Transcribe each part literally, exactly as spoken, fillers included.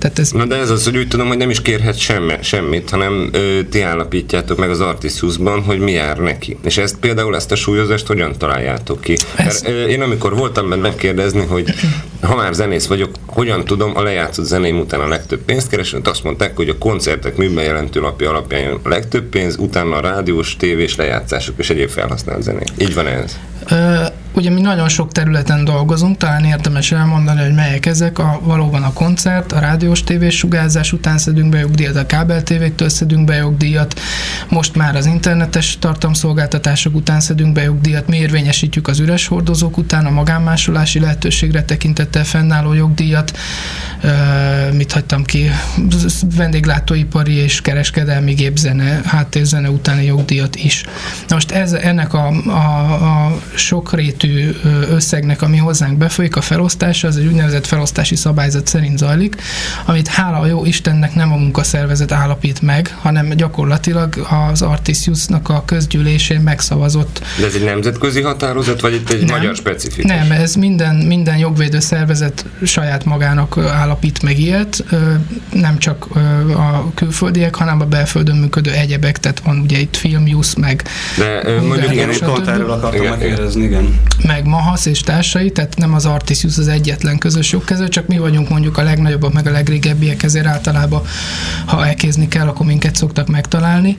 Tehát ez... Na de ez az, hogy úgy tudom, hogy nem is kérhet semmi, semmit, hanem ö, ti állapítjátok meg az Artisiusban, hogy mi jár neki. És ezt például ezt a súlyozást hogyan találjátok ki? Mert, ö, én amikor voltam benne megkérdezni, hogy ha már zenész vagyok, hogyan tudom a lejátszott zeném után a legtöbb pénzt keresni, azt mondták, hogy a koncertek műben jelentő lapja alapján jön a legtöbb pénz, utána a rádiós, tévés lejátszások és egyéb felhasznált zenék. Így van ez? Ö, ugye mi nagyon sok területen dolgozunk, talán érdemes elmondani, hogy melyek ezek. A, valóban a koncert, a rádiós, tévés sugárzás után szedünk be jogdíjat, a kábel tévéktől szedünk be jogdíjat, most már az internetes tartalomszolgáltatások után szedünk be jogdíjat, mi érvényesítjük az üres hordozók után a magánmásolási lehetőségre tekintettel fennálló jogdíjat, ö, mit hagytam ki, vendéglátóipari és kereskedelmi gépzene, háttérzene utáni jogdíjat is. Na most ez, ennek a, a, a sokrétű összegnek, ami hozzánk befolyik, a felosztása, az egy úgynevezett felosztási szabályzat szerint zajlik, amit hála a jó Istennek nem a munkaszervezet állapít meg, hanem gyakorlatilag az Artisiusnak a közgyűlésén megszavazott. De ez egy nemzetközi határozat, vagy itt egy nem, magyar specifikus? Nem, ez minden, minden jogvédő szervezet saját magának állapít meg ilyet, nem csak a külföldiek, hanem a belföldön működő egyebek, tehát van ugye itt Filmjusz, meg de mondjuk igen, pont erről akartam megkérdezni, igen. Meg Mahasz és társai, tehát nem az Artisius az egyetlen közös jogkező, csak mi vagyunk mondjuk a legnagyobbak, meg a legrégebbiek, ezért általában, ha elkézni kell, akkor minket szoktak megtalálni.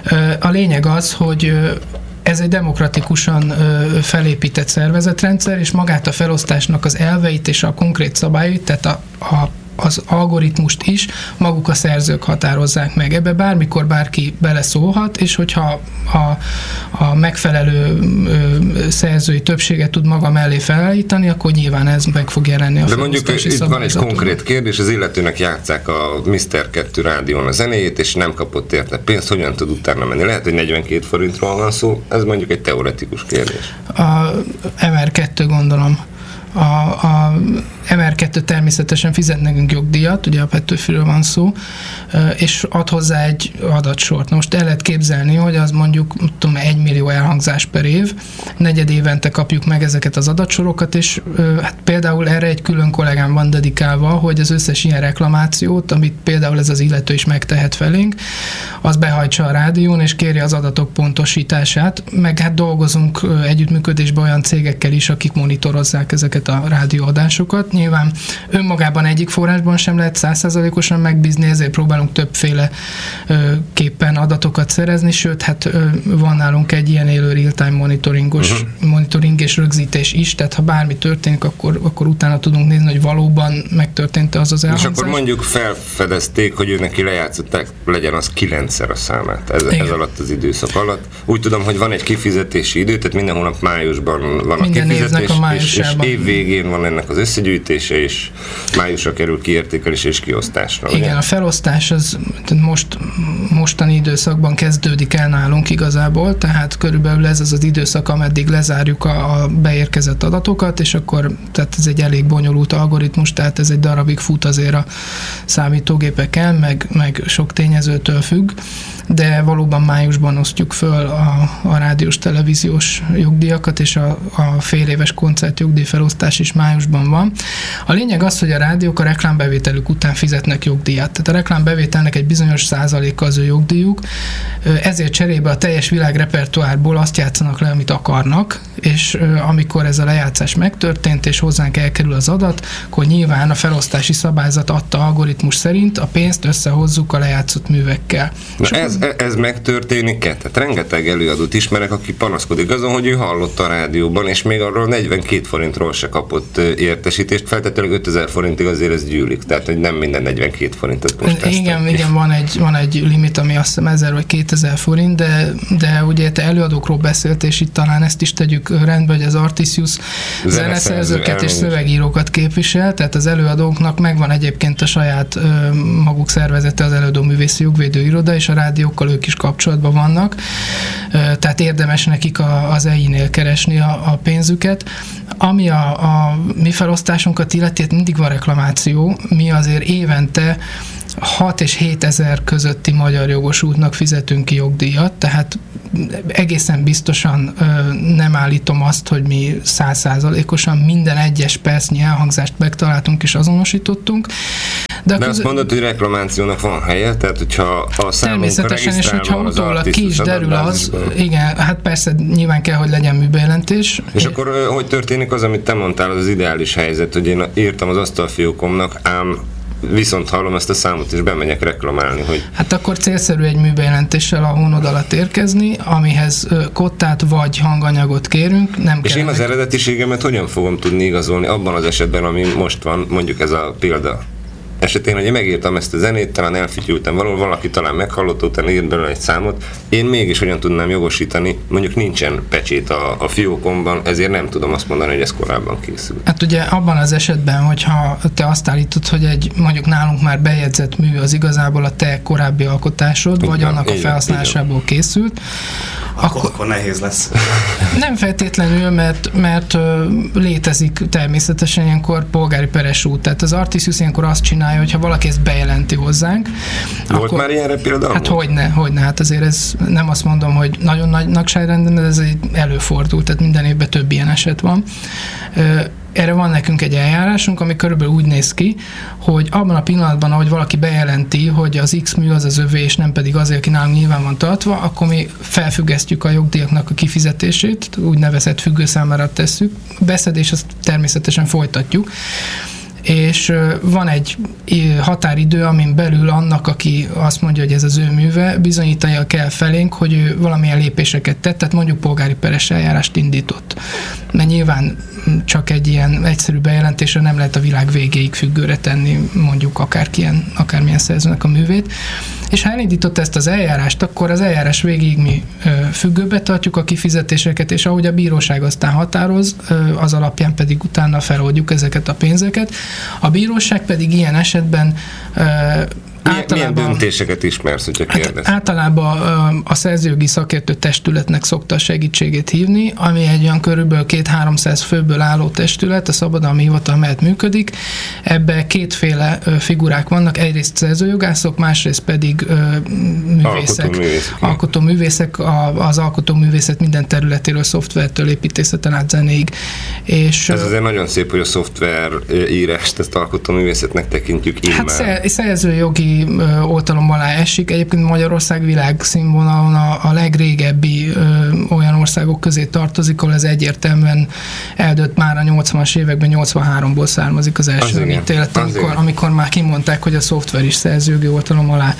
A lényeg az, hogy ez egy demokratikusan felépített szervezetrendszer, és magát a felosztásnak az elveit és a konkrét szabályait, tehát a, a az algoritmust is maguk a szerzők határozzák meg. Ebbe bármikor bárki beleszólhat, és hogyha a, a megfelelő ö, szerzői többséget tud maga mellé felállítani, akkor nyilván ez meg fog jelenni a de mondjuk itt van egy konkrét kérdés, az illetőnek játsszák a miszter kettő rádión a zenéjét, és nem kapott érte pénzt, hogyan tud utána menni? Lehet, hogy negyvenkét forintról van szó, ez mondjuk egy teoretikus kérdés. A em er kettő gondolom. A, a em er kettő természetesen fizet nekünk jogdíjat, ugye a Petőfiről van szó, és ad hozzá egy adatsort. Na most el lehet képzelni, hogy az mondjuk tudom, egy millió elhangzás per év, negyed évente kapjuk meg ezeket az adatsorokat, és hát például erre egy külön kollégám van dedikálva, hogy az összes ilyen reklamációt, amit például ez az illető is megtehet felénk, az behajtsa a rádión, és kéri az adatok pontosítását, meg hát dolgozunk együttműködésben olyan cégekkel is, akik monitorozzák ezeket a rádióadásokat. Nyilván önmagában egyik forrásban sem lehet száz százalékosan megbízni, ezért próbálunk többféle ö, képpen adatokat szerezni, sőt, hát ö, van nálunk egy ilyen élő real-time monitoringos, uh-huh. monitoring és rögzítés is, tehát ha bármi történik, akkor, akkor utána tudunk nézni, hogy valóban megtörtént-e az az elhangzás. És akkor mondjuk felfedezték, hogy ő neki lejátszották, legyen az kilencszer a számát ez, ez alatt az időszak alatt. Úgy tudom, hogy van egy kifizetési idő, tehát minden hónap májusban van minden a kifizetés, a és, és év végén van ennek az összegyűjtése, és májusra kerül kiértékelés és kiosztásra. Igen, ugye? A felosztás az most, mostani időszakban kezdődik el nálunk igazából, tehát körülbelül ez az az időszak, ameddig lezárjuk a, a beérkezett adatokat, és akkor tehát ez egy elég bonyolult algoritmus, tehát ez egy darabig fut azért a számítógépeken, meg, meg sok tényezőtől függ, de valóban májusban osztjuk föl a, a rádiós televíziós jogdíjakat, és a, a fél éves koncertjogdíj felosztás is májusban van. A lényeg az, hogy a rádiók a reklámbevételük után fizetnek jogdíjat. Tehát a reklámbevételnek egy bizonyos százaléka az ő jogdíjuk, ezért cserébe a teljes világ repertoárból azt játszanak le, amit akarnak, és amikor ez a lejátszás megtörtént, és hozzánk elkerül az adat, akkor nyilván a felosztási szabályzat adta algoritmus szerint a pénzt összehozzuk a lejátszott művekkel. Na ez, ez megtörténik, tehát rengeteg előadót ismerek, aki panaszkodik azon, hogy ő hallott a rádióban, és még arról negyvenkét forintról se kapott értesítést, feltétlenül ötezer forintig azért ez gyűlik, tehát hogy nem minden negyvenkét forintot postáztak. Igen, igen, van egy, van egy limit, ami azt hiszem ezer vagy kétezer forint, de, de ugye te előadókról beszélt, és itt talán ezt is tegyük rendbe, hogy az Artisius zeneszerzőket és szövegírókat képvisel, tehát az előadóknak megvan egyébként a saját ö, maguk szervezete, az Előadó Művészi Jogvédő Iroda, és a rádiókkal ők is kapcsolatban vannak, ö, tehát érdemes nekik a, az é i-nél keresni a, a pénzüket. Ami a, a mi felosztásunkat illeti, mindig van reklamáció, mi azért évente hat és hét ezer közötti magyar jogosultnak fizetünk ki jogdíjat, tehát egészen biztosan ö, nem állítom azt, hogy mi száz százalékosan minden egyes percnyi elhangzást megtaláltunk és azonosítottunk, De, De azt mondod, hogy reklamációnak van helye, tehát hogyha a természetesen, és hogyha utólag ki is derül az, igen, hát persze nyilván kell, hogy legyen műbejelentés. És é. akkor hogy történik az, amit te mondtál, az, az ideális helyzet, hogy én írtam az asztalfiókomnak, ám viszont hallom ezt a számot, és bemegyek reklamálni, hogy... Hát akkor célszerű egy műbejelentéssel a hónod alatt érkezni, amihez kottát vagy hanganyagot kérünk, nem És kell. én az eredetiségemet hogyan fogom tudni igazolni abban az esetben, ami most van, mondjuk ez a példa esetén, hogy én megírtam ezt a zenét, talán elfütyültem valahol, valaki talán meghallott, utána írt belőle egy számot, én mégis hogyan tudnám jogosítani, mondjuk nincsen pecsét a, a fiókomban, ezért nem tudom azt mondani, hogy ez korábban készült. Hát ugye abban az esetben, hogyha te azt állítod, hogy egy mondjuk nálunk már bejegyzett mű az igazából a te korábbi alkotásod, vagy van, annak a felhasználásából készült, Akkor, akkor nehéz lesz. Nem feltétlenül, mert, mert ö, létezik természetesen ilyenkor polgári peres út. Tehát az Artisjus ilyenkor azt csinálja, hogyha valaki ezt bejelenti hozzánk. Volt akkor, már ilyenre például? Hát hogyne, hogyne. Hát azért ez nem azt mondom, hogy nagyon nagy nagyságrenden, de ez egy előfordul, tehát minden évben több ilyen eset van. Ö, Erre van nekünk egy eljárásunk, ami körülbelül úgy néz ki, hogy abban a pillanatban, ahogy valaki bejelenti, hogy az X mű az az övé, és nem pedig azért, aki nálunk nyilván van tartva, akkor mi felfüggesztjük a jogdíjaknak a kifizetését, úgynevezett függőszámlára tesszük. Beszedés azt természetesen folytatjuk. És van egy határidő, amin belül annak, aki azt mondja, hogy ez az ő műve, bizonyítania kell felénk, hogy ő valamilyen lépéseket tett, tehát mondjuk polgári peres eljárást indított. Mert nyilván csak egy ilyen egyszerű bejelentésre nem lehet a világ végéig függőre tenni mondjuk akárkilyen, akármilyen szerzőnek a művét. És ha elindított ezt az eljárást, akkor az eljárás végéig mi függőbe tartjuk a kifizetéseket, és ahogy a bíróság aztán határoz, az alapján pedig utána feloldjuk ezeket a pénzeket. A bíróság pedig ilyen esetben Milyen, milyen döntéseket ismersz, hogyha kérdez? Hát általában a szerzőjogi szakértő testületnek szokta a segítségét hívni, ami egy olyan körülbelül két-háromszáz főből álló testület, a szabadalmi hivatal mellett működik. Ebbe kétféle figurák vannak, egyrészt szerzőjogászok, másrészt pedig művészek. Alkotóművészek. Alkotóművészek, az alkotóművészet minden területéről, szoftvertől, építészeten át zenéig. És ez azért nagyon szép, hogy a szoftver írást, ezt alkotóművészetnek tekintjük immár. Hát szerzőjogi oltalom alá esik. Egyébként Magyarország világszínvonalon a, a legrégebbi ö, olyan országok közé tartozik, ahol ez egyértelműen eldőtt már a nyolcvanas években, nyolcvanháromból származik az első az ítélet, amikor, amikor már kimondták, hogy a szoftver is szerzőjogi oltalom alá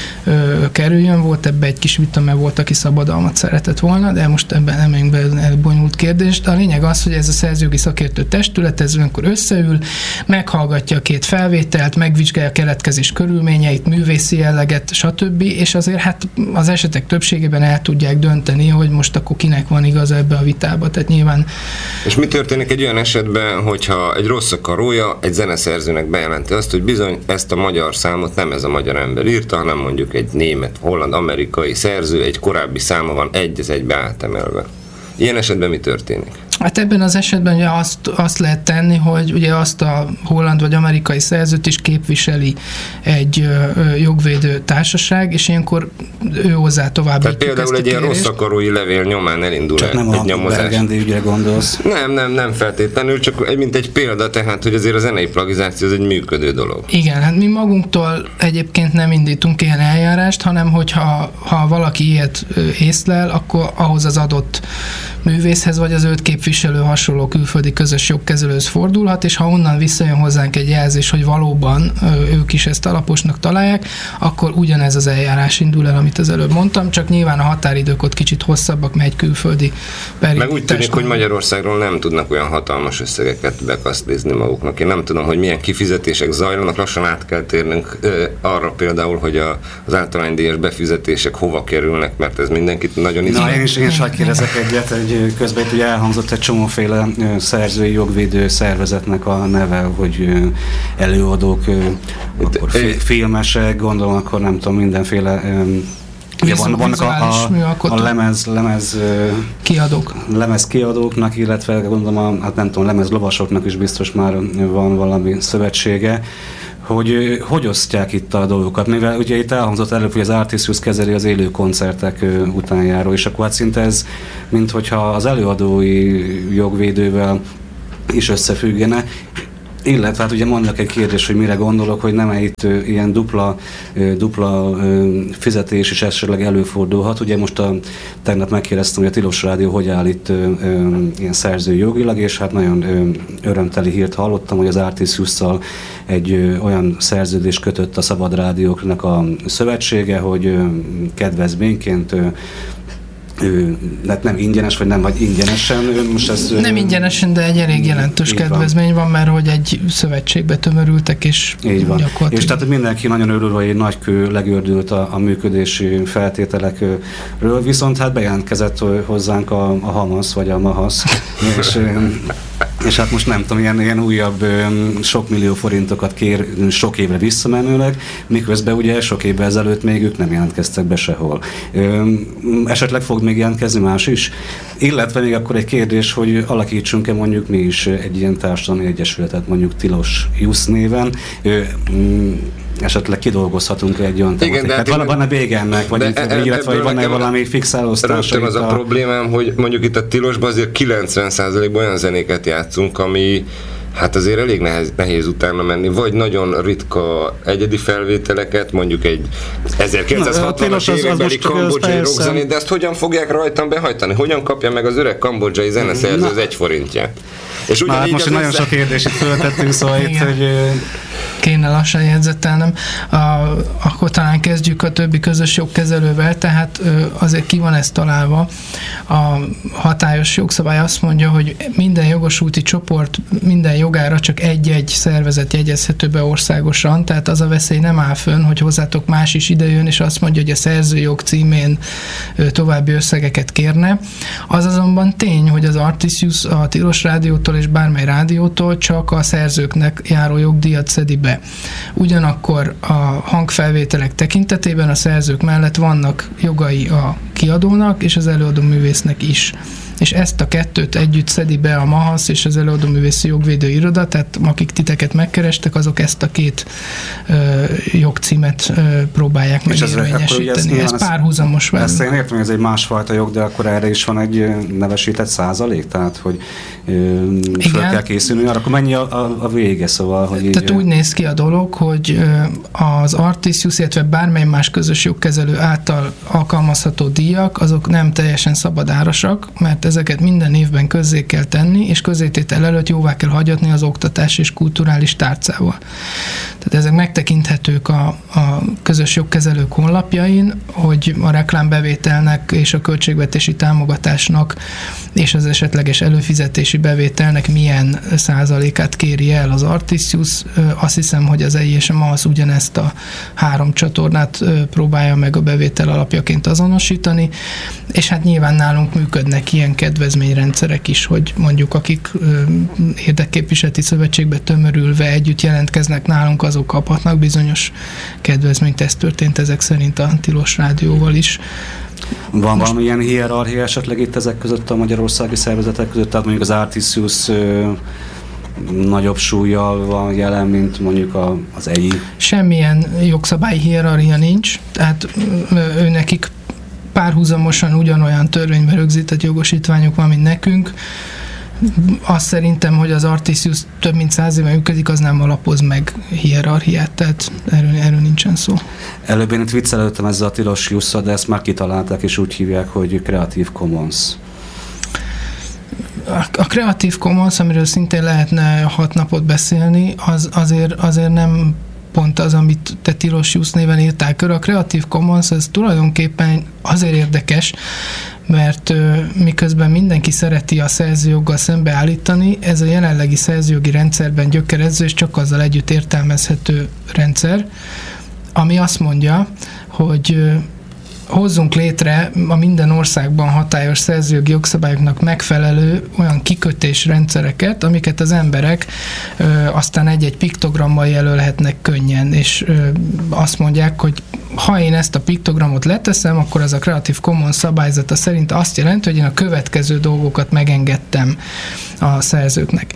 ö, kerüljön. Volt ebbe egy kis vita, mert volt, aki szabadalmat szeretett volna, de most ebben nem megyünk be elbonyolult kérdést. A lényeg az, hogy ez a szerzőjogi szakértő testület, ez olyankor összeül, meghallgatja a két felvételt, megvizsgálja a keletkezés körülményeit, művészi jelleget, stb. És azért hát az esetek többségében el tudják dönteni, hogy most akkor kinek van igaza ebbe a vitába. Tehát nyilván... És mi történik egy olyan esetben, hogyha egy rossz akarója egy zeneszerzőnek bejelenti azt, hogy bizony ezt a magyar számot nem ez a magyar ember írta, hanem mondjuk egy német, holland, amerikai szerző, egy korábbi száma van egy az egybe átemelve. Ilyen esetben mi történik? Hát ebben az esetben ugye azt, azt lehet tenni, hogy ugye azt a holland vagy amerikai szerzőt is képviseli egy ö, jogvédő társaság, és ilyenkor ő hozzá tovább. Tehát például egy ilyen rossz akarói levél nyomán elindul csak el nem egy a nyomozás. Bergendi ügyre gondolsz. Nem, nem, nem feltétlenül, csak mint egy példa, tehát, hogy azért a zenei plagizáció az egy működő dolog. Igen, hát mi magunktól egyébként nem indítunk ilyen eljárást, hanem hogyha ha valaki ilyet észlel, akkor ahhoz az adott művészhez, vagy az őt képviselő hasonló külföldi közös jogkezelőhöz fordulhat, és ha onnan visszajön hozzánk egy jelzés, hogy valóban ők is ezt alaposnak találják, akkor ugyanez az eljárás indul el, amit az előbb mondtam, csak nyilván a határidők ott kicsit hosszabbak, mert egy külföldi perindítás. Meg úgy tűnik, hogy Magyarországról nem tudnak olyan hatalmas összegeket bekasztézni maguknak. Én nem tudom, hogy milyen kifizetések zajlanak, lassan át kell térnünk ö, arra például, hogy a, az általánydíjas befizetések hova kerülnek, mert ez mindenkit nagyon izgalmas. Na, én is, én is hadd kérdezek egyet, hogy közben itt ugye elhangzott egy csomóféle szerzői jogvédő szervezetnek a neve, hogy előadók, akkor filmesek, gondolom, akkor nem tudom, mindenféle ugye van, vannak a, a, a lemez, lemez kiadók. lemez kiadóknak, illetve gondolom, a, hát nem tudom, lemez lovasoknak is biztos már van valami szövetsége, hogy hogy osztják itt a dolgokat, mivel ugye itt elhangzott előbb, hogy az Artisjus kezeli az élő koncertek utánjáró, és akkor hát szinte ez, mint hogyha az előadói jogvédővel is összefüggene. Illetve hát ugye mondjak egy kérdés, hogy mire gondolok, hogy nem itt ö, ilyen dupla, ö, dupla ö, fizetés is esetleg előfordulhat. Ugye most a, tegnap megkérdeztem, hogy a Tilos Rádió hogy áll itt ö, ö, ilyen szerzői jogilag, és hát nagyon ö, örömteli hírt hallottam, hogy az Artisiusszal egy ö, olyan szerződést kötött a Szabad Rádióknak a szövetsége, hogy ö, kedvezményként ö, Ő, hát nem ingyenes, vagy nem, vagy ingyenesen. Most ez, nem ingyenesen, de egy elég jelentős kedvezmény van, mert hogy egy szövetségbe tömörültek, és így van. És tehát mindenki nagyon örül, hogy egy nagy kő legördült a, a működési feltételekről, viszont hát bejelentkezett hozzánk a, a Hamas, vagy a Mahasz, és, és hát most nem tudom, ilyen, ilyen újabb sok millió forintokat kér sok évre visszamenőleg, miközben ugye sok évvel ezelőtt még ők nem jelentkeztek be sehol. Esetleg fog még jelentkezni más is? Illetve még akkor egy kérdés, hogy alakítsunk-e mondjuk mi is egy ilyen társadalmi egyesületet, mondjuk Tilos Jusz néven, esetleg kidolgozhatunk egy olyan tematikát. Hát van, van-e vége ennek, vagy itt, e, illetve van-e valami fix elosztása? Rögtön az a, a problémám, hogy mondjuk itt a Tilosban azért kilencven százalékban olyan zenéket játszunk, ami hát azért elég nehéz, nehéz utána menni, vagy nagyon ritka egyedi felvételeket, mondjuk egy ezerkilencszázhatvanas évekbeli kambodzsai rockzenét, de ezt hogyan fogják rajtam behajtani? Hogyan kapja meg az öreg kambodzsai zeneszerző az egy forintját? És ugyanígy hát most nagyon össze... sok kérdést föltettünk, szóval itt, hogy... Kéne lassan jegyzetelnem. A, akkor talán kezdjük a többi közös jogkezelővel, tehát azért ki van ez találva. A hatályos jogszabály azt mondja, hogy minden jogosulti csoport, minden jogára csak egy-egy szervezet jegyezhető be országosan, tehát az a veszély nem áll fönn, hogy hozzátok más is idejön, és azt mondja, hogy a szerzőjog címén további összegeket kérne. Az azonban tény, hogy az Artisius a Tilos Rádiótól és bármely rádiótól csak a szerzőknek járó jogdíjat szedi be. Ugyanakkor a hangfelvételek tekintetében a szerzők mellett vannak jogai a kiadónak és az előadó művésznek is. És ezt a kettőt együtt szedi be a Mahasz és az előadó művészi jogvédő iroda, tehát akik titeket megkerestek, azok ezt a két ö, jogcímet ö, próbálják meg érvényesíteni. Ez, ez párhuzamos velünk. Ezt én értem, hogy ez egy másfajta jog, de akkor erre is van egy nevesített százalék, tehát hogy ö, föl kell készülni, arra akkor mennyi a, a, a vége, szóval, hogy tehát így, úgy néz ki a dolog, hogy az Artisius, illetve bármely más közös jogkezelő által alkalmazható díjak, azok nem teljesen szabadárasak, mert ezeket minden évben közzé kell tenni, és közzététel előtt jóvá kell hagyatni az oktatás és kulturális tárcával. Tehát ezek megtekinthetők a, a közös jogkezelők honlapjain, hogy a reklámbevételnek és a költségvetési támogatásnak és az esetleges előfizetési bevételnek milyen százalékát kéri el az Artisius. Azt hiszem, hogy az E I és a Mahasz ugyanezt a három csatornát próbálja meg a bevétel alapjaként azonosítani, és hát nyilván nálunk működnek ilyen kedvezményrendszerek is, hogy mondjuk akik ö, érdekképviseleti szövetségbe tömörülve együtt jelentkeznek nálunk, azok kaphatnak bizonyos kedvezményt. Ez történt ezek szerint a Tilos Rádióval is. Van Most... valamilyen hierarchia esetleg itt ezek között a magyarországi szervezetek között? Tehát mondjuk az Artisius ö, nagyobb súllyal van jelen, mint mondjuk a, az E I? Semmilyen jogszabályi hierarchia nincs, tehát ő nekik párhuzamosan ugyanolyan törvényben rögzített jogosítványok van, mint nekünk. Azt szerintem, hogy az Artisius több mint száz éve működik, az nem alapoz meg hierarchiát, tehát erről, erről nincsen szó. Előbb én itt viccelődtem ezzel a Tilos Jusszal, de ezt már kitalálták, és úgy hívják, hogy Creative Commons. A Creative Commons, amiről szintén lehetne hat napot beszélni, az azért, azért nem pont az, amit te Tilos Jusz néven írtál körül. A Creative Commons az tulajdonképpen azért érdekes, mert ö, miközben mindenki szereti a szerzőjoggal szembeállítani, ez a jelenlegi szerzőjogi rendszerben gyökerező és csak azzal együtt értelmezhető rendszer, ami azt mondja, hogy ö, hozzunk létre a minden országban hatályos szerzőjogi jogszabályoknak megfelelő olyan kikötésrendszereket, amiket az emberek ö, aztán egy-egy piktogrammal jelölhetnek könnyen, és ö, azt mondják, hogy ha én ezt a piktogramot leteszem, akkor az a Creative Commons szabályzata szerint azt jelenti, hogy én a következő dolgokat megengedtem a szerzőknek.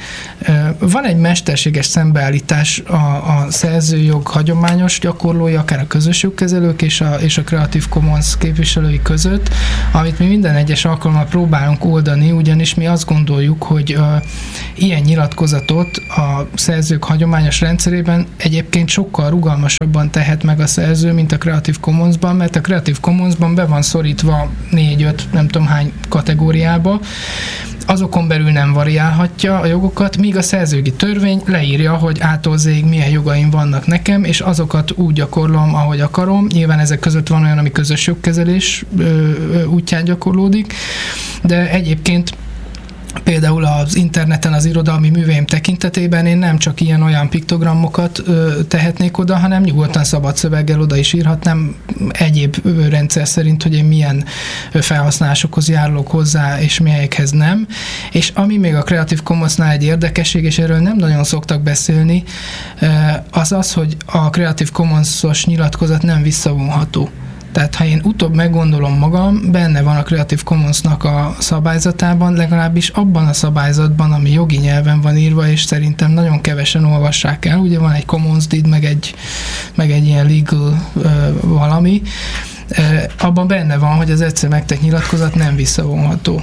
Van egy mesterséges szembeállítás a, a szerzőjog hagyományos gyakorlói, akár a közös jogkezelők és a, és a Creative Commons képviselői között, amit mi minden egyes alkalommal próbálunk oldani, ugyanis mi azt gondoljuk, hogy uh, ilyen nyilatkozatot a szerzők hagyományos rendszerében egyébként sokkal rugalmasabban tehet meg a szerző, mint a Creative Commonsban, mert a Creative Commonsban be van szorítva négy-öt, nem tudom hány kategóriába, azokon belül nem variálhatja a jogokat, míg a szerzőjogi törvény leírja, hogy A-tól Z-ig milyen jogaim vannak nekem, és azokat úgy gyakorlom, ahogy akarom. Nyilván ezek között van olyan, ami közös jogkezelés ö, ö, útján gyakorlódik, de egyébként például az interneten az irodalmi műveim tekintetében én nem csak ilyen-olyan piktogramokat ö, tehetnék oda, hanem nyugodtan szabad szöveggel oda is írhatnám egyéb ö, rendszer szerint, hogy én milyen ö, felhasználásokhoz járulok hozzá, és melyekhez nem. És ami még a Creative Commonsnál egy érdekesség, és erről nem nagyon szoktak beszélni, ö, az az, hogy a Creative Commons-os nyilatkozat nem visszavonható. Tehát ha én utóbb meggondolom magam, benne van a Creative Commonsnak a szabályzatában, legalábbis abban a szabályzatban, ami jogi nyelven van írva, és szerintem nagyon kevesen olvassák el. Ugye van egy Commons Deed, meg egy, meg egy ilyen legal uh, valami. Uh, abban benne van, hogy az egyszer megtett nyilatkozat nem visszavonható.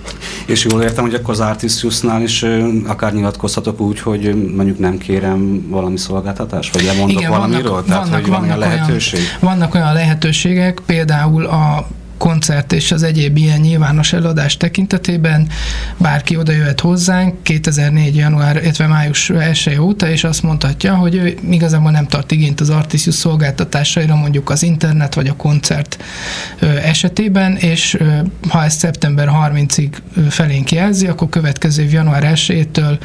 És jól értem, hogy akkor az Artisiusnál is ö, akár nyilatkozhatok úgy, hogy mondjuk nem kérem valami szolgáltatást, vagy lemondok Igen, valamiről? Vannak, Tehát, vannak, hogy van olyan lehetőség? Olyan, vannak olyan lehetőségek, például a koncert és az egyéb ilyen nyilvános eladás tekintetében bárki oda jöhet hozzánk kétezer-négy január, illetve május elseje óta, és azt mondhatja, hogy ő igazából nem tart igényt az Artisius szolgáltatásaira, mondjuk az internet vagy a koncert esetében, és ha ezt szeptember harmincadikáig felénk jelzi, akkor következő év január elsejétől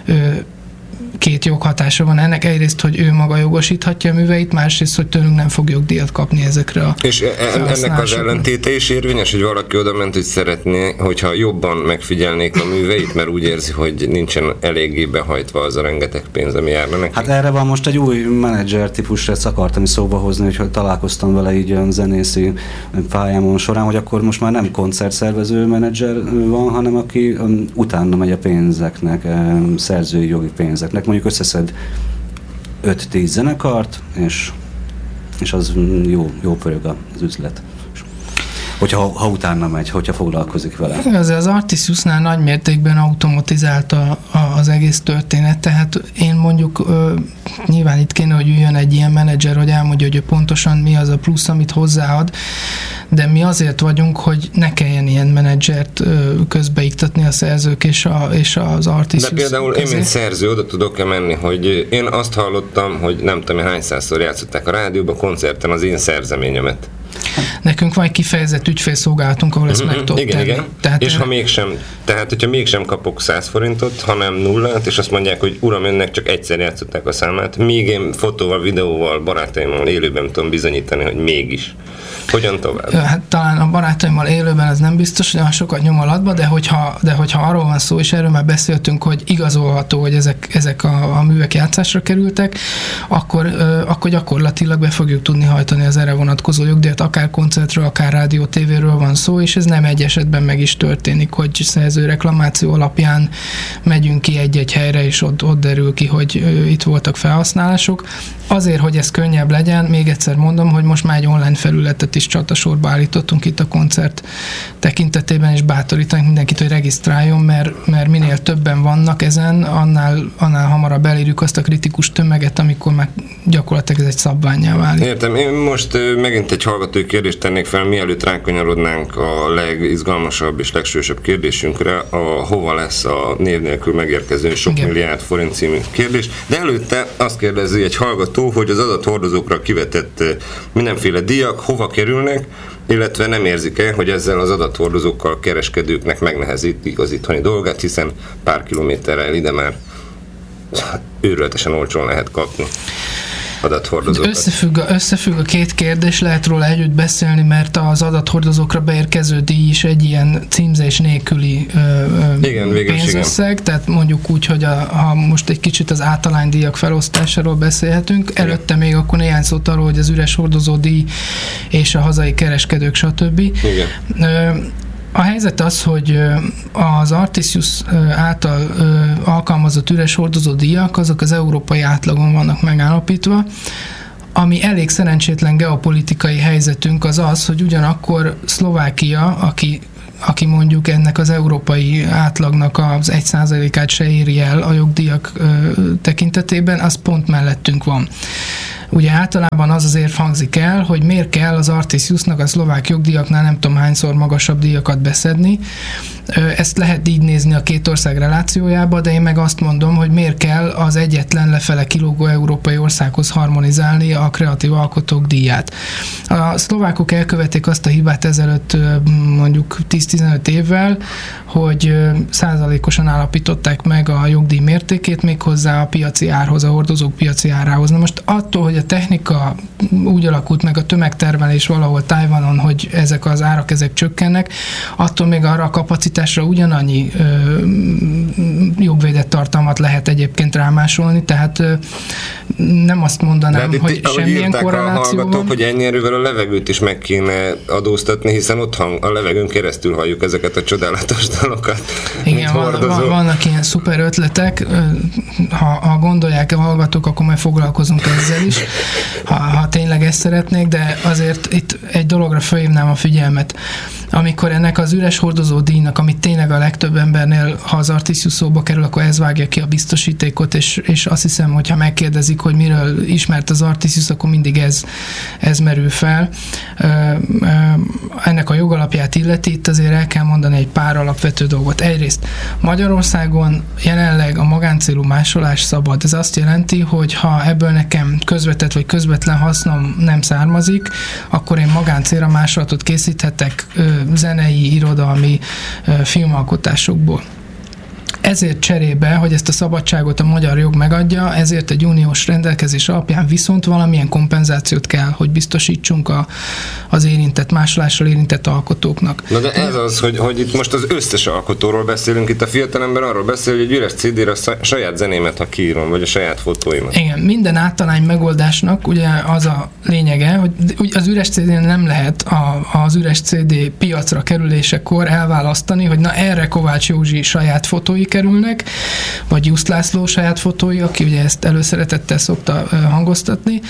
két joghatása van ennek. Egyrészt, hogy ő maga jogosíthatja a műveit, másrészt, hogy tőlünk nem fog jogdíjat kapni ezekre a És ennek az ellentéte is érvényes, hogy valaki oda ment, hogy szeretné, hogyha jobban megfigyelnék a műveit, mert úgy érzi, hogy nincsen eléggé behajtva az a rengeteg pénz, ami járna neki? Hát erre van most egy új menedzser típusra, ezt akartam is szóba hozni, hogy találkoztam vele így a zenészi pályámon során, hogy akkor most már nem koncertszervező menedzser van, hanem aki utána megy a pénzeknek, szerzői jogi pénzeknek. Mondjuk összeszed öt-tíz zenekart, és, és az jó, jó pörög az üzlet. Hogyha ha utána megy, hogyha foglalkozik vele. Az, az Artisiusnál nagy mértékben automatizált a, a, az egész történet, tehát én mondjuk ö, nyilván itt kéne, hogy üljön egy ilyen menedzser, hogy elmondja, hogy pontosan mi az a plusz, amit hozzáad, de mi azért vagyunk, hogy ne kelljen ilyen menedzsert ö, közbeiktatni a szerzők és, a, és az Artisius. De például közé. Én, mint szerző, oda tudok-e menni, hogy én azt hallottam, hogy nem tudom, hányszázszor játszották a rádióban, koncerten az én szerzeményemet. Nekünk van egy kifejezett ügyfélszolgálatunk, ahol ezt mm-hmm, meg tudod igen, tenni. Igen. Tehát és ha mégsem, tehát hogyha mégsem kapok száz forintot, hanem nullát, és azt mondják, hogy uram, önnek csak egyszer játszották a számát, míg én fotóval, videóval, barátaimmal élőben tudom bizonyítani, hogy mégis. Hogyan tovább? Hát talán a barátaimmal élőben ez nem biztos, hogy olyan sokat nyom alatba, de hogyha, de hogyha arról van szó, és erről már beszéltünk, hogy igazolható, hogy ezek, ezek a, a művek játszásra kerültek, akkor, ö, akkor gyakorlatilag be fogjuk tudni hajtani az erre vonatkozó jogdíjat, akár koncertről, akár rádió, tévéről van szó, és ez nem egy esetben meg is történik, hogy szerző reklamáció alapján megyünk ki egy-egy helyre, és ott, ott derül ki, hogy ö, itt voltak felhasználások. Azért, hogy ez könnyebb legyen, még egyszer mondom, hogy most már egy online felületet is csatasorba állítottunk itt a koncert tekintetében, és bátorítanak mindenkit, hogy regisztráljon, mert, mert minél többen vannak ezen, annál, annál hamarabb elérjük azt a kritikus tömeget, amikor már gyakorlatilag ez egy szabvánnyá válik. Értem, én most megint egy hallgatói kérdést tennék fel, mielőtt rákanyarodnánk a legizgalmasabb és legsősebb kérdésünkre, a hova lesz a név nélkül megérkező sok Igen. milliárd forint című kérdés, de előtte azt kérdezi egy hallgató, hogy az adathordozókra kivetett mindenféle díjak hova kerülnek, illetve nem érzik-e, hogy ezzel az adathordozókkal kereskedőknek megnehezítik az itthoni dolgát, hiszen pár kilométerrel ide már őrületesen olcsón lehet kapni. adathordozókat? Összefügg a, összefügg a két kérdés, lehet róla együtt beszélni, mert az adathordozókra beérkező díj is egy ilyen címzés nélküli ö, igen, pénzösszeg, igen. Tehát mondjuk úgy, hogy a, ha most egy kicsit az általánydíjak felosztásáról beszélhetünk, igen. Előtte még akkor néhány szót arról, hogy az üres hordozó díj és a hazai kereskedők, stb. Igen. Ö, A helyzet az, hogy az Artisius által alkalmazott üres hordozó díjak, azok az európai átlagon vannak megállapítva, ami elég szerencsétlen geopolitikai helyzetünk az az, hogy ugyanakkor Szlovákia, aki, aki mondjuk ennek az európai átlagnak az egy százalékát se éri el a jogdíjak tekintetében, az pont mellettünk van. Ugye általában az az érv hangzik el, hogy miért kell az Artisiusnak a szlovák jogdíjaknál nem tudom hányszor magasabb díjakat beszedni. Ezt lehet így nézni a két ország relációjába, de én meg azt mondom, hogy miért kell az egyetlen lefele kilógó európai országhoz harmonizálni a kreatív alkotók díját. A szlovákok elkövették azt a hibát ezelőtt mondjuk tíz-tizenöt évvel, hogy százalékosan állapították meg a jogdíj mértékét, méghozzá a piaci árhoz, a hordozók piaci árához. Na most attól, hogy a technika úgy alakult meg, a tömegtermelés valahol Tajvanon, hogy ezek az árak ezek csökkennek, attól még arra a kapacitásra ugyanannyi ö, jogvédett tartalmat lehet egyébként rámásolni, tehát ö, nem azt mondanám, hogy itt, semmilyen korreláció van. Hogy ennyi erővel a levegőt is meg kéne adóztatni, hiszen ott hang, a levegőn keresztül halljuk ezeket a csodálatos dalokat. Igen, van, van, vannak ilyen szuper ötletek, ha, ha gondolják, hallgatók, akkor majd foglalkozunk ezzel is, ha, ha tényleg ezt szeretnék, de azért itt egy dologra felhívnám a figyelmet. Amikor ennek az üres hordozó díjnak, amit tényleg a legtöbb embernél, ha az Artisius szóba kerül, akkor ez vágja ki a biztosítékot, és, és azt hiszem, hogyha megkérdezik, hogy miről ismert az Artisius, akkor mindig ez, ez merül fel. Ennek a jogalapját illeti, itt azért el kell mondani egy pár alapvető dolgot. Egyrészt Magyarországon jelenleg a magáncélú másolás szabad. Ez azt jelenti, hogy ha ebből nekem közvetett vagy közvetlen hasznom nem származik, akkor én magáncélra másolatot készíthetek zenei, irodalmi filmalkotásokból. Ezért cserébe, hogy ezt a szabadságot a magyar jog megadja, ezért egy uniós rendelkezés alapján viszont valamilyen kompenzációt kell, hogy biztosítsunk a, az érintett, másolással érintett alkotóknak. Na de ez az, hogy, hogy itt most az összes alkotóról beszélünk, itt a fiatalember arról beszél, hogy egy üres cé dére a saját zenémet, ha kiírom, vagy a saját fotóimat. Igen, minden általány megoldásnak ugye az a lényege, hogy az üres cé dén nem lehet a, az üres cé dé piacra kerülésekor elválasztani, hogy na erre Kovács Józsi saját fotói kerülnek, vagy Just László saját fotói, aki ugye ezt előszeretettel szokta hangoztatni,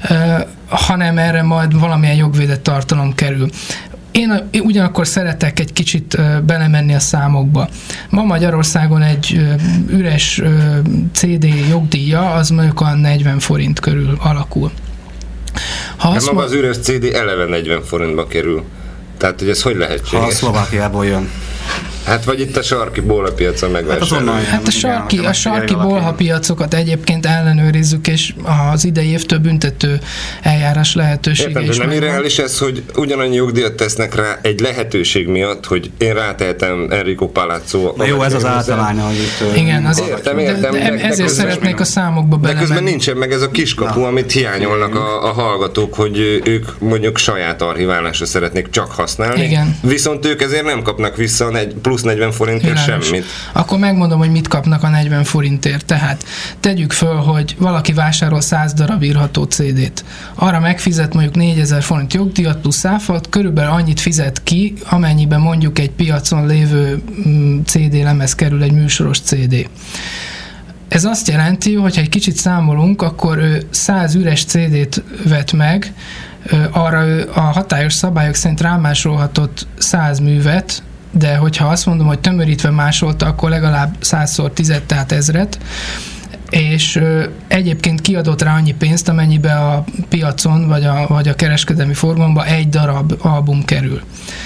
hanem erre majd valamilyen jogvédett tartalom kerül. Én ugyanakkor szeretek egy kicsit belemenni a számokba. Ma Magyarországon egy üres cé dé jogdíja az mondjuk a negyven forint körül alakul. Ha de maga ma... az üres cé dé eleve negyven forintba kerül. Tehát, hogy ez hogy lehetséges? Ha a Szlovákiából jön. Hát vagy itt a sarki bolhapiacon megvásárolni. Hát, hát a sarki, a sarki bolhapiacokat egyébként ellenőrizzük, és az idei évtől büntető eljárás lehetősége Értem, is. De nem irreális ez, hogy ugyanannyi jogdíjat tesznek rá egy lehetőség miatt, hogy én rátehetem Enrico Palazzo. De jó, ez az általánya, amit... Igen, az értem, értem, de, de, de ezért szeretnék a számokba belemenni. De közben nincsen meg ez a kiskapu, Na. amit hiányolnak a, a hallgatók, hogy ők mondjuk saját archiválásra szeretnék csak használni. Igen. Viszont ők ezért nem kapnak vissza egy plusz negyven forintért Világos. Semmit. Akkor megmondom, hogy mit kapnak a negyven forintért. Tehát tegyük föl, hogy valaki vásárol száz darab írható cé dét. Arra megfizet mondjuk négyezer forint jogdíjat plusz áfát, körülbelül annyit fizet ki, amennyiben mondjuk egy piacon lévő cé dé lemez kerül, egy műsoros cé dé. Ez azt jelenti, hogy ha egy kicsit számolunk, akkor ő száz üres cé dét vett meg, arra ő a hatályos szabályok szerint rámásolhatott száz művet, de hogyha azt mondom, hogy tömörítve másolta, akkor legalább százszor tizet, tehát ezret, és ö, egyébként kiadott rá annyi pénzt, amennyibe a piacon, vagy a, vagy a kereskedelmi forgalomban egy darab album kerül.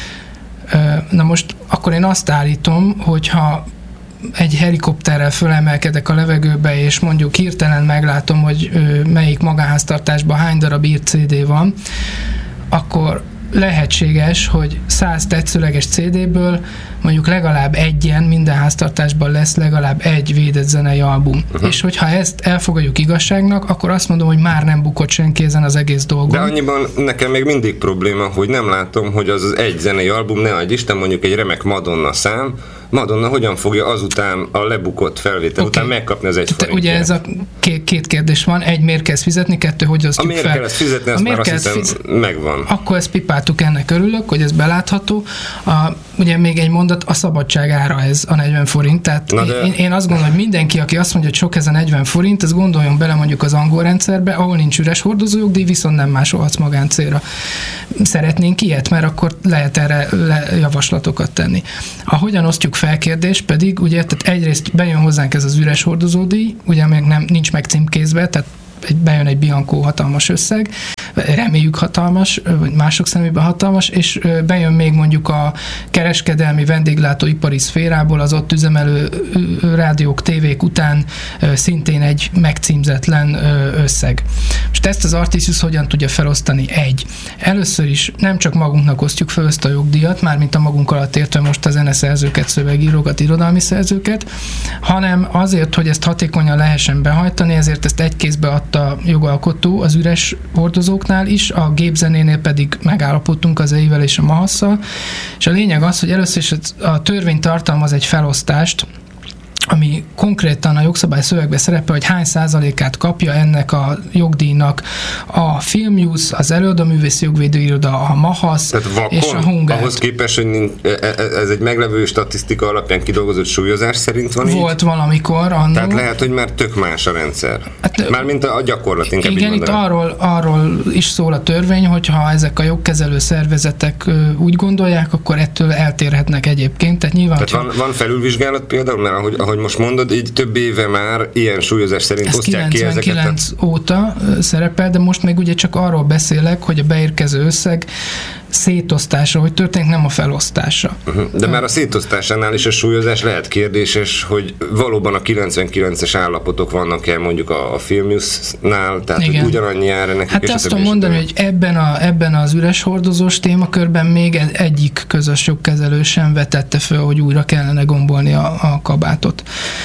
Ö, na most akkor én azt állítom, hogyha egy helikopterrel fölemelkedek a levegőbe, és mondjuk hirtelen meglátom, hogy ö, melyik magánháztartásban hány darab írt cé dé van, akkor lehetséges, hogy száz tetszőleges cé déből mondjuk legalább egyen, minden háztartásban lesz legalább egy védett zenei album. Uh-huh. És hogyha ezt elfogadjuk igazságnak, akkor azt mondom, hogy már nem bukott senki ezen az egész dolgon. De annyiban nekem még mindig probléma, hogy nem látom, hogy az az egy zenei album, ne adj Isten, mondjuk egy remek Madonna szám, Madonna hogyan fogja azután a lebukott felvétel okay. után megkapni az egy forintját? Ugye ez a két, két kérdés van, egy, miért kezd fizetni, kettő, hogy osztjuk fel. A miért kell ezt fizetni, azt már azt hiszem fiz... megvan. Akkor ezt pipáltuk, ennek örülök, hogy ez belátható. A, ugye még egy mondat, a szabadság ára ez a negyven forint, tehát de... én, én azt gondolom, hogy mindenki, aki azt mondja, hogy sok ez a negyven forint, az gondoljon bele mondjuk az angol rendszerbe, ahol nincs üres hordozójogdíj, viszont nem másolhatsz magáncélra. Szeretnénk ilyet, mert akkor lehet erre javaslatokat tenni. Ahogyan osztjuk fel kérdés pedig, ugye, tehát egyrészt bejön hozzánk ez az üres hordozódíj, ugye még nem, nincs megcímkézve, tehát egy, bejön egy Bianco hatalmas összeg, reméljük hatalmas, vagy mások szemében hatalmas, és bejön még mondjuk a kereskedelmi vendéglátóipari szférából az ott üzemelő rádiók, tévék után szintén egy megcímzetlen összeg. Most ezt az Artisius hogyan tudja felosztani? Egy. Először is nem csak magunknak osztjuk fel ezt a jogdíjat, mármint a magunk alatt értve most a zeneszerzőket, szövegírókat, irodalmi szerzőket, hanem azért, hogy ezt hatékonyan lehessen behajtani, ezért ezt egy kézbe adta jogalkotó az üres hordozóknál is, a gépzenénél pedig megállapodtunk az eivel és a mahasszal, és a lényeg az, hogy először is a törvény tartalmaz egy felosztást, ami konkrétan a jogszabály szövegben szerepel, hogy hány százalékát kapja ennek a jogdíjnak a Filmjusz, az Előadóművészi Jogvédőiroda, a mahasz és a Hungert. Ahhoz képest, hogy ez egy meglevő statisztika alapján kidolgozott súlyozás szerint van így? Volt valamikor annól. Tehát lehet, hogy már tök más a rendszer. Hát, Mármint a gyakorlat inkább. Igen, itt arról, arról is szól a törvény, hogyha ezek a jogkezelő szervezetek úgy gondolják, akkor ettől eltérhetnek egyébként. Tehát nyilván, Tehát van, van felülvizsgálat például, mert ahogy, ahogy most mondod, így több éve már ilyen súlyozás szerint ez osztják ki ezeket. kilencvenkilenc óta szerepel, de most még ugye csak arról beszélek, hogy a beérkező összeg szétosztása, hogy történik, nem a felosztása. Uh-huh. De már a szétosztásánál is a súlyozás lehet kérdéses, hogy valóban a kilencvenkilences állapotok vannak-e mondjuk a, a Filmjusznál, tehát igen. hogy ugyanannyi ára nekik. Hát azt tudom mondani, hogy ebben, a, ebben az üres hordozós témakörben még egyik közös jogkezelő sem vetette föl, hogy újra kellene gombolni a, a kabátot.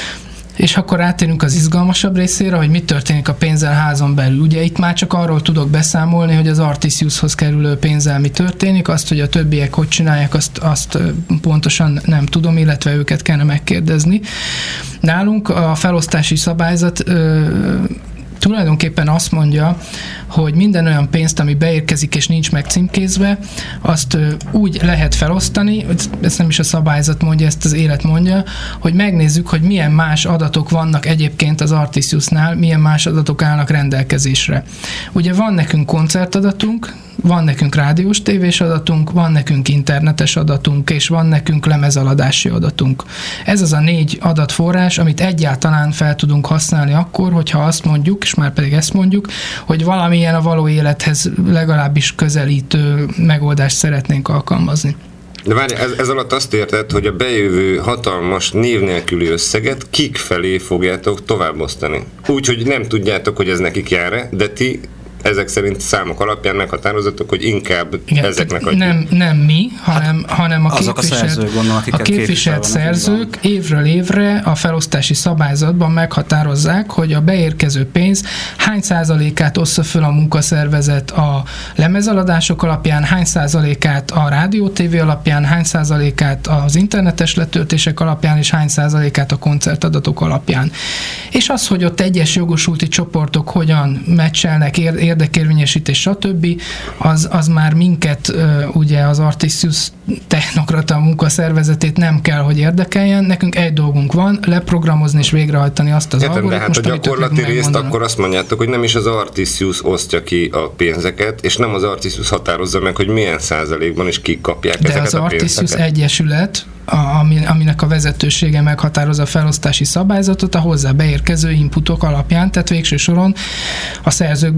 És akkor átérünk az izgalmasabb részére, hogy mi történik a pénzzel házon belül. Ugye itt már csak arról tudok beszámolni, hogy az Artisiushoz kerülő pénzzel mi történik, azt, hogy a többiek hogy csinálják, azt, azt pontosan nem tudom, illetve őket kellene megkérdezni. Nálunk a felosztási szabályzat ö, tulajdonképpen azt mondja, hogy minden olyan pénzt, ami beérkezik és nincs megcímkézve, azt úgy lehet felosztani, ezt nem is a szabályzat mondja, ezt az élet mondja, hogy megnézzük, hogy milyen más adatok vannak egyébként az Artisiusnál, milyen más adatok állnak rendelkezésre. Ugye van nekünk koncertadatunk, van nekünk rádiós tévés adatunk, van nekünk internetes adatunk, és van nekünk lemezaladási adatunk. Ez az a négy adatforrás, amit egyáltalán fel tudunk használni akkor, hogyha azt mondjuk, és már pedig ezt mondjuk, hogy valamilyen a való élethez legalábbis közelítő megoldást szeretnénk alkalmazni. De várj, ez, ez alatt azt érted, hogy a bejövő hatalmas név nélküli összeget kik felé fogjátok továbbosztani? Úgy, hogy nem tudjátok, hogy ez nekik jár-e, de ti ezek szerint számok alapján meghatározatok, hogy inkább igen, ezeknek adjuk. Nem, nem mi, hanem, hát, hanem a képviselt, a szerzők, gondolom, a képviselt szerzők évről évre a felosztási szabályzatban meghatározzák, hogy a beérkező pénz hány százalékát ossza föl a munkaszervezet a lemezaladások alapján, hány százalékát a rádió tévé alapján, hány százalékát az internetes letöltések alapján, és hány százalékát a koncertadatok alapján. És az, hogy ott egyes jogosulti csoportok hogyan meccselnek, ér, érdekérvényesítés, stb., az, az már minket, ugye az Artisius technokrata munkaszervezetét nem kell, hogy érdekeljen. Nekünk egy dolgunk van, leprogramozni és végrehajtani azt az algoritmust, de hát a gyakorlati részt akkor azt mondjátok, hogy nem is az Artisius osztja ki a pénzeket, és nem az Artisius határozza meg, hogy milyen százalékban is kik kapják de ezeket a pénzeket. De az Artisius Egyesület, aminek a vezetősége meghatározza a felosztási szabályzatot a hozzá beérkező inputok alapján, tehát végső soron a szerzők beleszól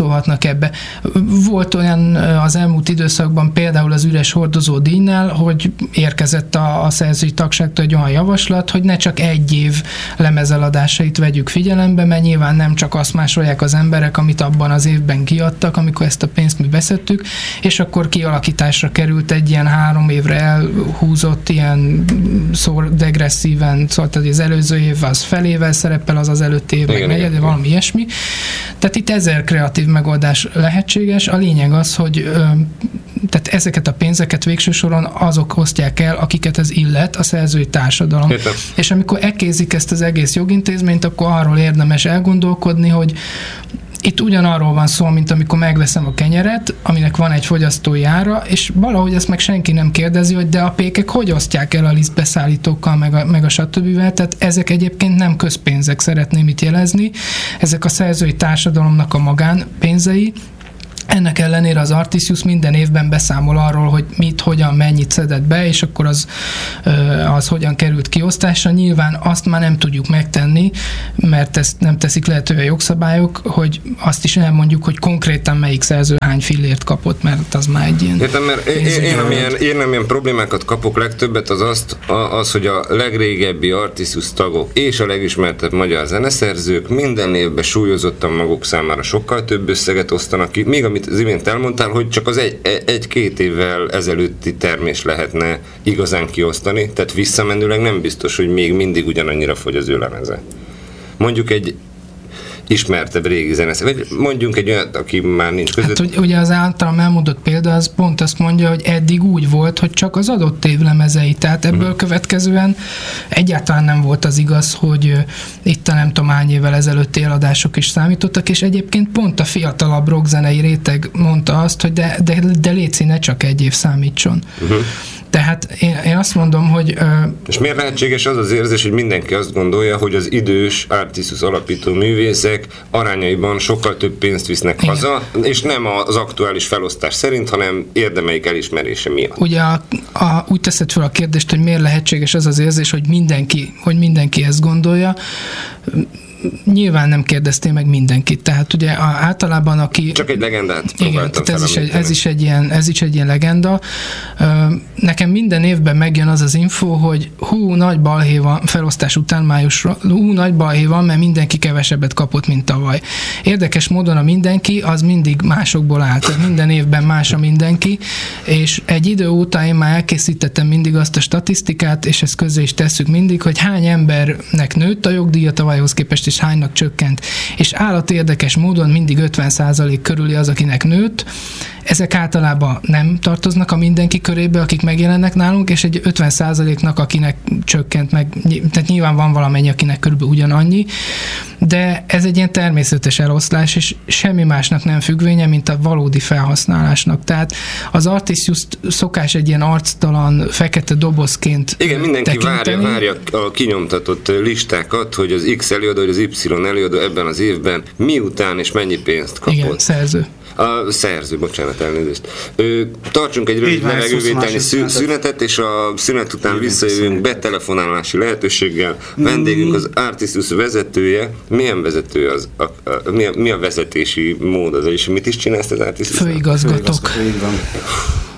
beleszólhatnak ebbe. Volt olyan az elmúlt időszakban például az üres hordozó díjnál, hogy érkezett a, a szerzői tagságtól egy olyan javaslat, hogy ne csak egy év lemezeladásait vegyük figyelembe, mert nyilván nem csak azt másolják az emberek, amit abban az évben kiadtak, amikor ezt a pénzt mi beszedtük, és akkor kialakításra került egy ilyen három évre elhúzott, ilyen szor degresszíven, szóval tehát az előző év az felével szerepel, az az előtti év meg negyed, valami ilyesmi. Tehát itt ezer kreatív megoldás lehetséges. A lényeg az, hogy tehát ezeket a pénzeket végső soron azok osztják el, akiket ez illet, a szerzői társadalom. Értem. És amikor ekézik ezt az egész jogintézményt, akkor arról érdemes elgondolkodni, hogy itt ugyanarról van szó, mint amikor megveszem a kenyeret, aminek van egy fogyasztói ára, és valahogy ezt meg senki nem kérdezi, hogy de a pékek hogy osztják el a lisztbeszállítókkal, meg a, meg a stb. Tehát ezek egyébként nem közpénzek, szeretném itt jelezni, ezek a szerzői társadalomnak a magánpénzei. Ennek ellenére az Artisius minden évben beszámol arról, hogy mit, hogyan, mennyit szedett be, és akkor az, az hogyan került kiosztásra. Nyilván azt már nem tudjuk megtenni, mert ezt nem teszik lehetővé a jogszabályok, hogy azt is elmondjuk, hogy konkrétan melyik szerző hány fillért kapott, mert az már egy ilyen... Értem, mert én, én, amilyen, én amilyen problémákat kapok legtöbbet, az azt, az, hogy a legrégebbi Artisius tagok és a legismertebb magyar zeneszerzők minden évben súlyozottan maguk számára sokkal több összeget osztanak ki, még amit az imént elmondtál, hogy csak az egy, egy-két évvel ezelőtti termés lehetne igazán kiosztani, tehát visszamenőleg nem biztos, hogy még mindig ugyanannyira fogy az ő lemeze. Mondjuk egy ismertebb régi zenesze, vagy mondjunk egy olyat, aki már nincs között. Hát ugye az általam elmondott példa, az pont azt mondja, hogy eddig úgy volt, hogy csak az adott év lemezei, tehát ebből uh-huh. következően egyáltalán nem volt az igaz, hogy itt a nem tudom hány évvel ezelőtti eladások is számítottak, és egyébként pont a fiatalabb rockzenei réteg mondta azt, hogy de, de, de léci, ne csak egy év számítson. Uh-huh. Tehát én, én azt mondom, hogy... Uh, és miért lehetséges az az érzés, hogy mindenki azt gondolja, hogy az idős Artisius alapító művészek arányaiban sokkal több pénzt visznek igen. haza, és nem az aktuális felosztás szerint, hanem érdemeik elismerése miatt. Ugye a, a, úgy teszed fel a kérdést, hogy miért lehetséges az az érzés, hogy mindenki, hogy mindenki ezt gondolja. Nyilván nem kérdeztél meg mindenkit, tehát ugye a, általában aki... Csak egy legendát igen, tehát ez is, egy, ez, is egy ilyen, ez is egy ilyen legenda. Nekem minden évben megjön az az info, hogy hú, nagy balhé van, felosztás után májusra, hú, nagy balhé van, mert mindenki kevesebbet kapott, mint tavaly. Érdekes módon a mindenki, az mindig másokból áll, tehát minden évben más a mindenki, és egy idő óta én már elkészítettem mindig azt a statisztikát, és ezt közé is tesszük mindig, hogy hány embernek nőtt a jogdíja tavalyhoz képest, és hánynak csökkent. És állat érdekes módon mindig ötven százalék körüli az, akinek nőtt. Ezek általában nem tartoznak a mindenki körébe, akik megjelennek nálunk, és egy ötven százaléknak, akinek csökkent meg, tehát nyilván van valamennyi, akinek körülbelül ugyanannyi, de ez egy ilyen természetes eloszlás, és semmi másnak nem függvénye, mint a valódi felhasználásnak. Tehát az Artisius szokás egy ilyen arctalan, fekete dobozként igen, mindenki tekinteni. várja, várja a kinyomtatott listákat, hogy az X előadó, vagy az Y előadó ebben az évben miután és mennyi pénzt kapott. Igen, szerző. A szerző, bocsánat, elnézést. Ö, tartsunk egy rövid levegővételni szünetet, és a szünet után visszajövünk betelefonálási lehetőséggel. Vendégünk az Artisius vezetője. Milyen vezető az? A, a, mi, a, mi a vezetési mód az? És mit is csinálsz az Artisius? Főigazgatók. Főigazgatók.